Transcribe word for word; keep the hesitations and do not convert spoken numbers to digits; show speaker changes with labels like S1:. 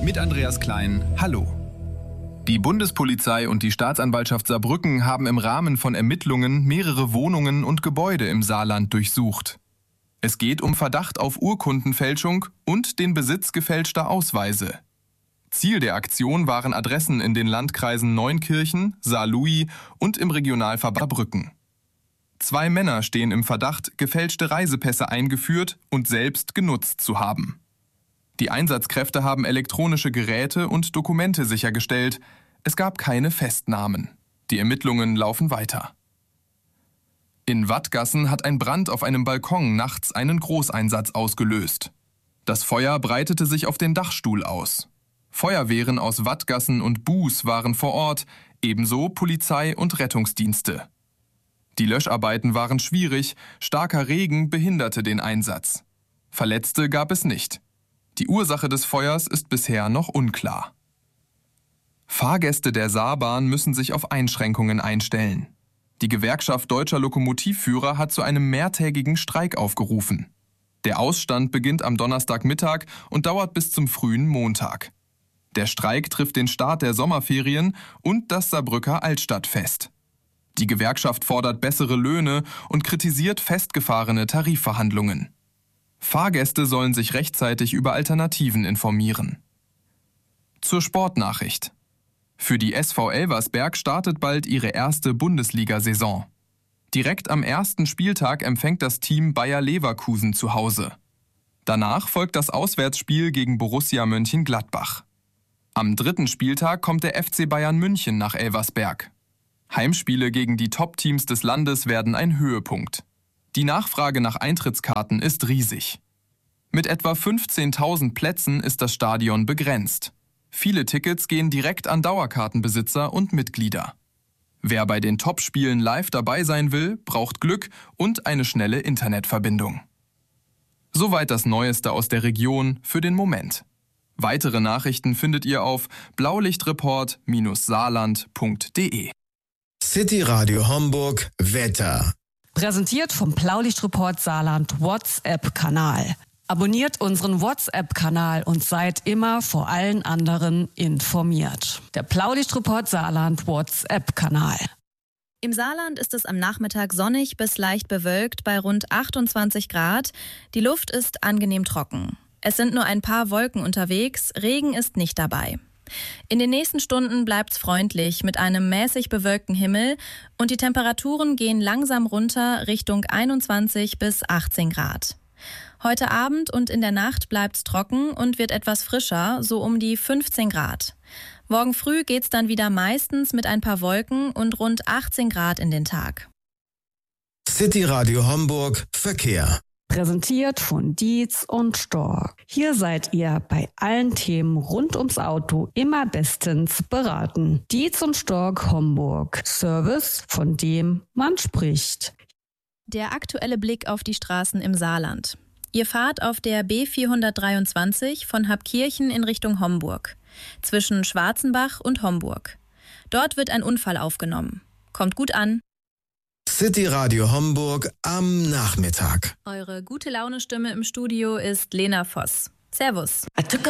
S1: Mit Andreas Klein, hallo. Die Bundespolizei und die Staatsanwaltschaft Saarbrücken haben im Rahmen von Ermittlungen mehrere Wohnungen und Gebäude im Saarland durchsucht. Es geht um Verdacht auf Urkundenfälschung und den Besitz gefälschter Ausweise. Ziel der Aktion waren Adressen in den Landkreisen Neunkirchen, Saarlouis und im Regionalverband Saarbrücken. Zwei Männer stehen im Verdacht, gefälschte Reisepässe eingeführt und selbst genutzt zu haben. Die Einsatzkräfte haben elektronische Geräte und Dokumente sichergestellt. Es gab keine Festnahmen. Die Ermittlungen laufen weiter. In Wattgassen hat ein Brand auf einem Balkon nachts einen Großeinsatz ausgelöst. Das Feuer breitete sich auf den Dachstuhl aus. Feuerwehren aus Wattgassen und Buß waren vor Ort, ebenso Polizei und Rettungsdienste. Die Löscharbeiten waren schwierig, starker Regen behinderte den Einsatz. Verletzte gab es nicht. Die Ursache des Feuers ist bisher noch unklar. Fahrgäste der Saarbahn müssen sich auf Einschränkungen einstellen. Die Gewerkschaft Deutscher Lokomotivführer hat zu einem mehrtägigen Streik aufgerufen. Der Ausstand beginnt am Donnerstagmittag und dauert bis zum frühen Montag. Der Streik trifft den Start der Sommerferien und das Saarbrücker Altstadtfest. Die Gewerkschaft fordert bessere Löhne und kritisiert festgefahrene Tarifverhandlungen. Fahrgäste sollen sich rechtzeitig über Alternativen informieren. Zur Sportnachricht. Für die S V Elversberg startet bald ihre erste Bundesliga-Saison. Direkt am ersten Spieltag empfängt das Team Bayer Leverkusen zu Hause. Danach folgt das Auswärtsspiel gegen Borussia Mönchengladbach. Am dritten Spieltag kommt der F C Bayern München nach Elversberg. Heimspiele gegen die Top-Teams des Landes werden ein Höhepunkt. Die Nachfrage nach Eintrittskarten ist riesig. Mit etwa fünfzehntausend Plätzen ist das Stadion begrenzt. Viele Tickets gehen direkt an Dauerkartenbesitzer und Mitglieder. Wer bei den Top-Spielen live dabei sein will, braucht Glück und eine schnelle Internetverbindung. Soweit das Neueste aus der Region für den Moment. Weitere Nachrichten findet ihr auf blaulichtreport saarland punkt de.
S2: City Radio Homburg Wetter.
S3: Präsentiert vom Blaulichtreport Saarland WhatsApp-Kanal. Abonniert unseren WhatsApp-Kanal und seid immer vor allen anderen informiert. Der Blaulichtreport Saarland WhatsApp-Kanal.
S4: Im Saarland ist es am Nachmittag sonnig bis leicht bewölkt bei rund achtundzwanzig Grad. Die Luft ist angenehm trocken. Es sind nur ein paar Wolken unterwegs, Regen ist nicht dabei. In den nächsten Stunden bleibt's freundlich mit einem mäßig bewölkten Himmel und die Temperaturen gehen langsam runter Richtung einundzwanzig bis achtzehn Grad. Heute Abend und in der Nacht bleibt's trocken und wird etwas frischer, so um die fünfzehn Grad. Morgen früh geht's dann wieder meistens mit ein paar Wolken und rund achtzehn Grad in den Tag.
S2: City Radio Homburg Verkehr.
S3: Präsentiert von Dietz und Stork. Hier seid ihr bei allen Themen rund ums Auto immer bestens beraten. Dietz und Stork Homburg. Service, von dem man spricht.
S4: Der aktuelle Blick auf die Straßen im Saarland. Ihr fahrt auf der B vierhundertdreiundzwanzig von Habkirchen in Richtung Homburg. Zwischen Schwarzenbach und Homburg. Dort wird ein Unfall aufgenommen. Kommt gut an.
S2: City Radio Homburg am Nachmittag.
S4: Eure gute Laune-Stimme im Studio ist Lena Voss. Servus.